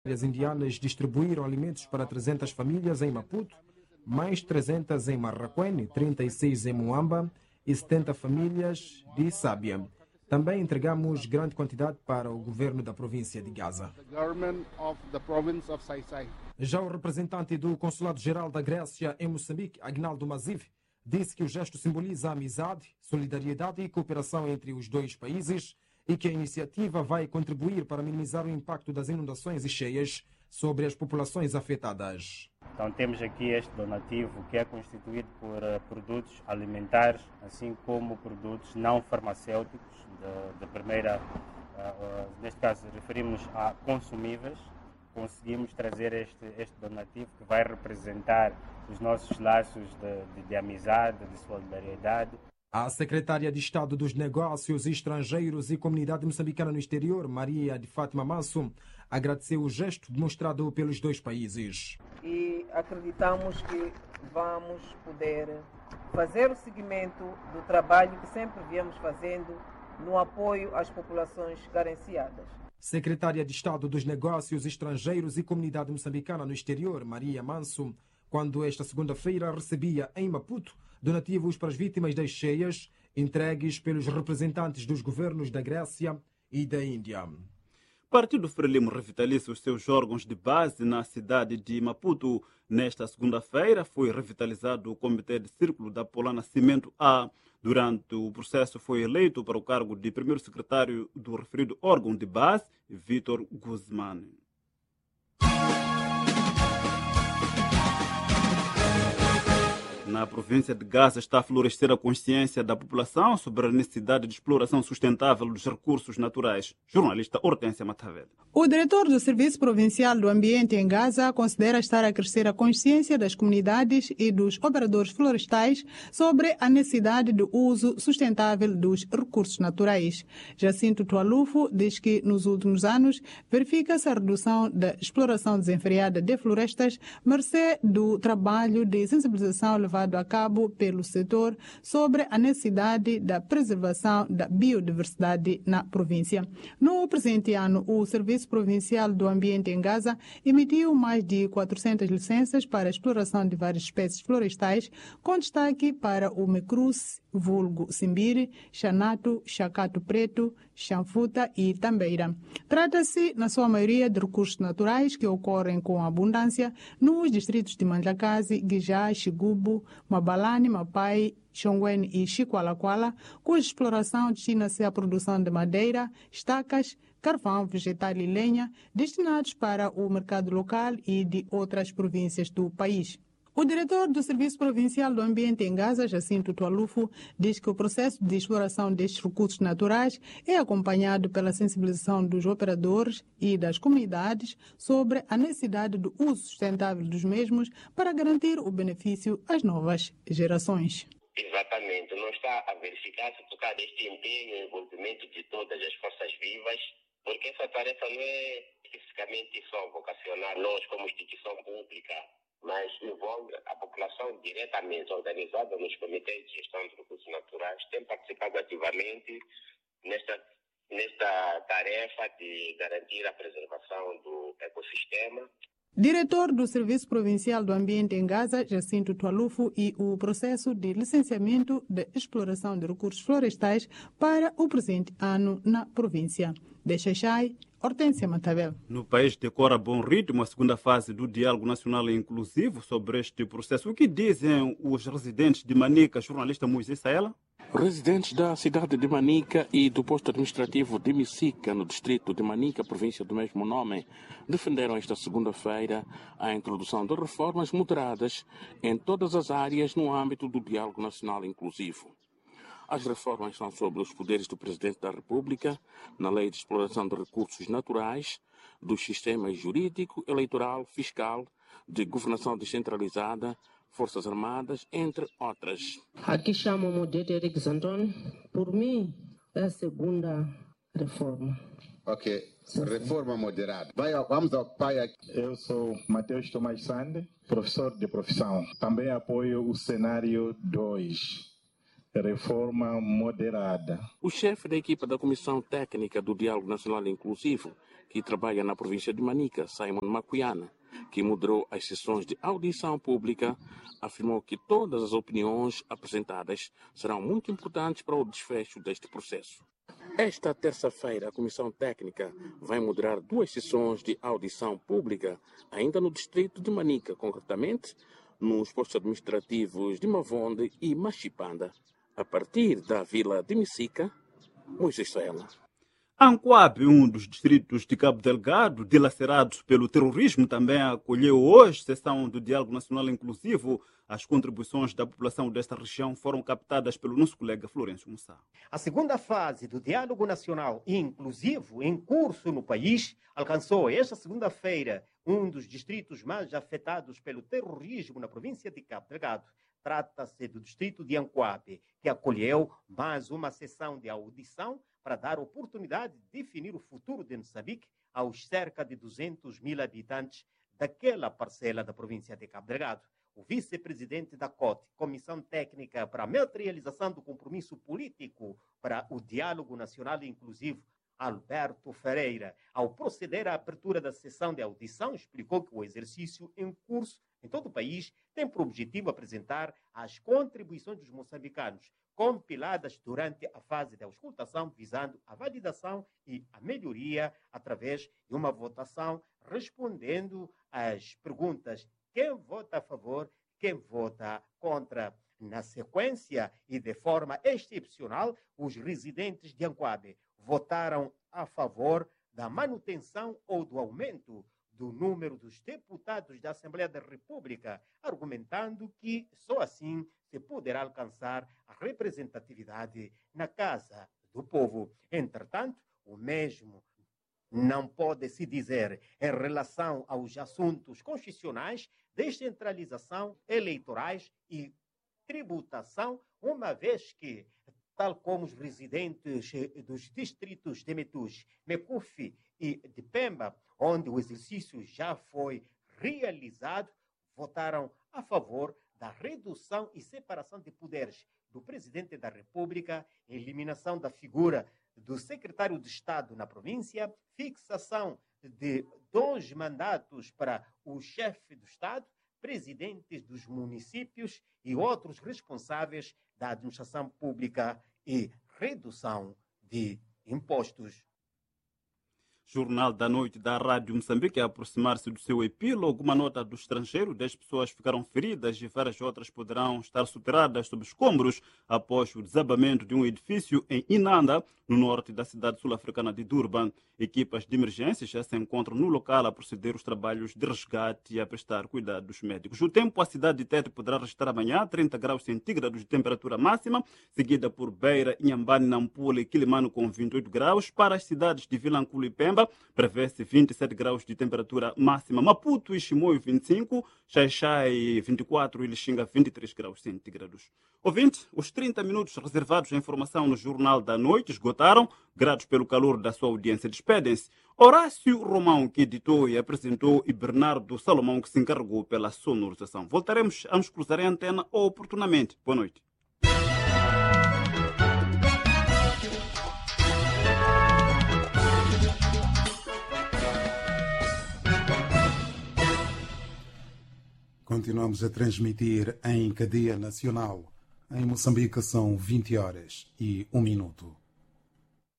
As indianas distribuíram alimentos para 300 famílias em Maputo, mais 300 em Marraquém, 36 em Moamba e 70 famílias de Sábia. Também entregamos grande quantidade para o governo da província de Gaza. Já o representante do Consulado-Geral da Grécia em Moçambique, Agnaldo Maziv, disse que o gesto simboliza amizade, solidariedade e cooperação entre os dois países e que a iniciativa vai contribuir para minimizar o impacto das inundações e cheias sobre as populações afetadas. Então temos aqui este donativo que é constituído por produtos alimentares, assim como produtos não farmacêuticos, de primeira, neste caso referimos a consumíveis. Conseguimos trazer este donativo que vai representar os nossos laços de amizade, de solidariedade. A secretária de Estado dos Negócios Estrangeiros e Comunidade Moçambicana no Exterior, Maria de Fátima Manso, agradeceu o gesto demonstrado pelos dois países. E acreditamos que vamos poder fazer o seguimento do trabalho que sempre viemos fazendo no apoio às populações carenciadas. Secretária de Estado dos Negócios Estrangeiros e Comunidade Moçambicana no Exterior, Maria Manso, quando esta segunda-feira recebia em Maputo donativos para as vítimas das cheias entregues pelos representantes dos governos da Grécia e da Índia. Partido Frelimo revitaliza os seus órgãos de base na cidade de Maputo. Nesta segunda-feira foi revitalizado o Comitê de Círculo da Polana Cimento A. Durante o processo foi eleito para o cargo de primeiro secretário do referido órgão de base, Vítor Guzmán. Na província de Gaza está a florescer a consciência da população sobre a necessidade de exploração sustentável dos recursos naturais. Jornalista Hortência Matavel. O diretor do Serviço Provincial do Ambiente em Gaza considera estar a crescer a consciência das comunidades e dos operadores florestais sobre a necessidade do uso sustentável dos recursos naturais. Jacinto Tualufo diz que nos últimos anos verifica-se a redução da exploração desenfreada de florestas, mercê do trabalho de sensibilização levado a cabo pelo setor sobre a necessidade da preservação da biodiversidade na província. No presente ano, o Serviço Provincial do Ambiente em Gaza emitiu mais de 400 licenças para a exploração de várias espécies florestais, com destaque para o mecruce, vulgo simbiri, xanato, chacato preto, chanfuta e tambeira. Trata-se, na sua maioria, de recursos naturais que ocorrem com abundância nos distritos de Mandlakazi, Guijá, Xigubo, Mabalane, Mapai, Xongwen e Xiqualaquala, cuja exploração destina-se à produção de madeira, estacas, carvão, vegetal e lenha, destinados para o mercado local e de outras províncias do país. O diretor do Serviço Provincial do Ambiente em Gaza, Jacinto Tualufo, diz que o processo de exploração destes recursos naturais é acompanhado pela sensibilização dos operadores e das comunidades sobre a necessidade do uso sustentável dos mesmos para garantir o benefício às novas gerações. Exatamente, não está a verificar-se por causa deste empenho e envolvimento de todas as forças vivas, porque essa tarefa não é especificamente só vocacional, nós como instituição pública, mas envolve a população diretamente, organizada nos comitês de gestão de recursos naturais, tem participado ativamente nesta tarefa de garantir a preservação do ecossistema. Diretor do Serviço Provincial do Ambiente em Gaza, Jacinto Tualufo, e o processo de licenciamento de exploração de recursos florestais para o presente ano na província de Xai-Xai, Hortência Matavel. No país decora a bom ritmo a segunda fase do Diálogo Nacional Inclusivo sobre este processo. O que dizem os residentes de Manica, jornalista Moisés Saela? Residentes da cidade de Manica e do posto administrativo de Micica, no distrito de Manica, província do mesmo nome, defenderam esta segunda-feira a introdução de reformas moderadas em todas as áreas no âmbito do Diálogo Nacional Inclusivo. As reformas são sobre os poderes do Presidente da República, na Lei de Exploração de Recursos Naturais, dos sistemas jurídico, eleitoral, fiscal, de governação descentralizada, Forças Armadas, entre outras. Aqui chamo-me Dederic Zanton. Por mim, é a segunda reforma. Ok, reforma moderada. Vamos ao pai aqui. Eu sou Mateus Tomás Sande, professor de profissão. Também apoio o cenário 2. Reforma moderada. O chefe da equipa da Comissão Técnica do Diálogo Nacional Inclusivo, que trabalha na província de Manica, Simon Macuiana, que moderou as sessões de audição pública, afirmou que todas as opiniões apresentadas serão muito importantes para o desfecho deste processo. Esta terça-feira, a Comissão Técnica vai moderar 2 sessões de audição pública, ainda no distrito de Manica, concretamente nos postos administrativos de Mavonde e Machipanda. A partir da vila de Misica, Moisés Soela. Ancoabe, um dos distritos de Cabo Delgado, dilacerados pelo terrorismo, também acolheu hoje sessão do Diálogo Nacional Inclusivo. As contribuições da população desta região foram captadas pelo nosso colega Florencio Mussá. A segunda fase do Diálogo Nacional Inclusivo, em curso no país, alcançou esta segunda-feira um dos distritos mais afetados pelo terrorismo na província de Cabo Delgado. Trata-se do distrito de Ancoabe, que acolheu mais uma sessão de audição para dar oportunidade de definir o futuro de Moçambique aos cerca de 200 mil habitantes daquela parcela da província de Cabo Delgado. O vice-presidente da COT, Comissão Técnica para a Materialização do Compromisso Político para o Diálogo Nacional Inclusivo, Alberto Ferreira, ao proceder à abertura da sessão de audição, explicou que o exercício em curso em todo o país tem por objetivo apresentar as contribuições dos moçambicanos compiladas durante a fase de auscultação, visando a validação e a melhoria através de uma votação, respondendo às perguntas: quem vota a favor, quem vota contra. Na sequência e de forma excepcional, os residentes de Ancoabe votaram a favor da manutenção ou do aumento do número dos deputados da Assembleia da República, argumentando que só assim se poderá alcançar a representatividade na Casa do Povo. Entretanto, o mesmo não pode se dizer em relação aos assuntos constitucionais, descentralização, eleitorais e tributação, uma vez que, tal como os residentes dos distritos de Metus, Mecufi e de Pemba, onde o exercício já foi realizado, votaram a favor da redução e separação de poderes do Presidente da República, eliminação da figura do Secretário de Estado na província, fixação de 2 mandatos para o chefe do Estado, presidentes dos municípios e outros responsáveis da administração pública e redução de impostos. Jornal da Noite da Rádio Moçambique a aproximar-se do seu epílogo. Uma nota do estrangeiro: 10 pessoas ficaram feridas e várias outras poderão estar soterradas sob escombros após o desabamento de um edifício em Inanda, no norte da cidade sul-africana de Durban. Equipas de emergência já se encontram no local a proceder os trabalhos de resgate e a prestar cuidados médicos. O tempo: a cidade de Tete poderá registrar amanhã 30 graus centígrados de temperatura máxima, seguida por Beira, Inhambane, Nampula e Quilimano com 28 graus. Para as cidades de Vilanculo e Pemba, prevê-se 27 graus de temperatura máxima. Maputo e Chimoio, 25, Xai-Xai, 24 e Lixinga, 23 graus centígrados. Ouvinte, os 30 minutos reservados à informação no Jornal da Noite esgotaram. Gratos pelo calor da sua audiência, despedem-se Horácio Romão, que editou e apresentou, e Bernardo Salomão, que se encarregou pela sonorização. Voltaremos a nos cruzar em antena oportunamente. Boa noite. Continuamos a transmitir em cadeia nacional. Em Moçambique são 20 horas e 1 minuto.